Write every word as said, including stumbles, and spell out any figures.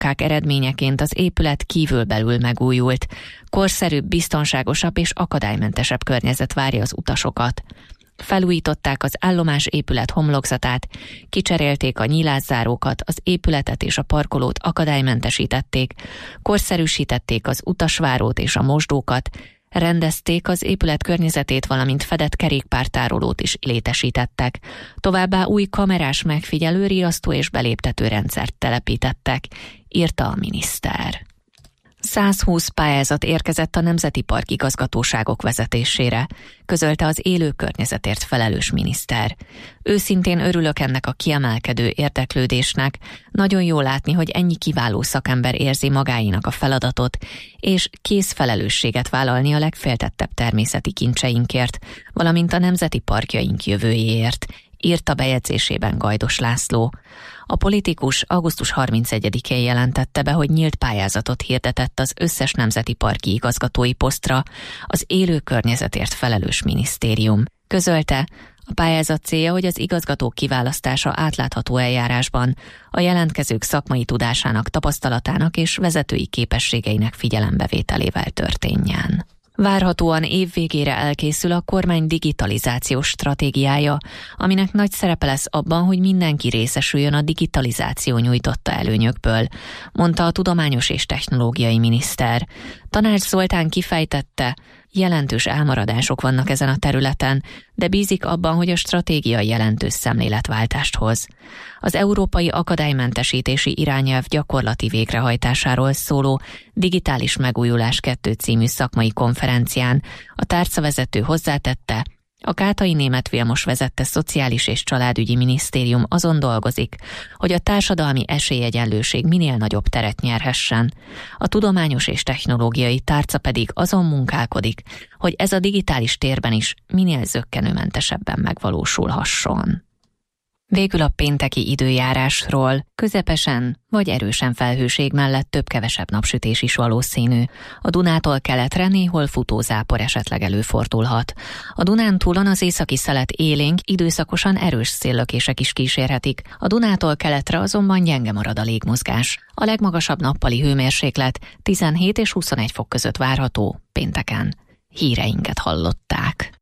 szakkák eredményeként az épület kívülbelül megújult. Korszerűbb, biztonságosabb és akadálymentesebb környezet várja az utasokat. Felújították az állomás épület homlokzatát, kicserélték a nyílászárókat, az épületet és a parkolót akadálymentesítették, korszerűsítették az utasvárót és a mosdókat, rendezték az épület környezetét, valamint fedett kerékpártárolót is létesítettek. Továbbá új kamerás megfigyelő, riasztó és beléptető rendszert telepítettek, írta a miniszter. százhúsz pályázat érkezett a Nemzeti Park igazgatóságok vezetésére, közölte az élő környezetért felelős miniszter. Őszintén örülök ennek a kiemelkedő érdeklődésnek, nagyon jó látni, hogy ennyi kiváló szakember érzi magáinak a feladatot, és kész felelősséget vállalni a legféltettebb természeti kincseinkért, valamint a nemzeti parkjaink jövőjéért, írta bejegyzésében Gajdos László. A politikus augusztus harmincegyedikén jelentette be, hogy nyílt pályázatot hirdetett az összes nemzeti parki igazgatói posztra az élő környezetért felelős minisztérium. Közölte, a pályázat célja, hogy az igazgatók kiválasztása átlátható eljárásban a jelentkezők szakmai tudásának, tapasztalatának és vezetői képességeinek figyelembevételével történjen. Várhatóan év végére elkészül a kormány digitalizációs stratégiája, aminek nagy szerepe lesz abban, hogy mindenki részesüljön a digitalizáció nyújtotta előnyökből, mondta a tudományos és technológiai miniszter. Tanács Zoltán kifejtette, jelentős elmaradások vannak ezen a területen, de bízik abban, hogy a stratégia jelentős szemléletváltást hoz. Az Európai Akadálymentesítési Irányelv gyakorlati végrehajtásáról szóló Digitális Megújulás kettő című szakmai konferencián a tárcavezető hozzátette, a Kátai Németh Vilmos vezette Szociális és Családügyi Minisztérium azon dolgozik, hogy a társadalmi esélyegyenlőség minél nagyobb teret nyerhessen. A tudományos és technológiai tárca pedig azon munkálkodik, hogy ez a digitális térben is minél zökkenőmentesebben megvalósulhasson. Végül a pénteki időjárásról. Közepesen vagy erősen felhőség mellett több-kevesebb napsütés is valószínű. A Dunától keletre néhol futózápor esetleg előfordulhat. A Dunántúlon az északi szelet élénk, időszakosan erős széllökések is kísérhetik. A Dunától keletre azonban gyenge marad a légmozgás. A legmagasabb nappali hőmérséklet tizenhét és huszonegy fok között várható pénteken. Híreinket hallották.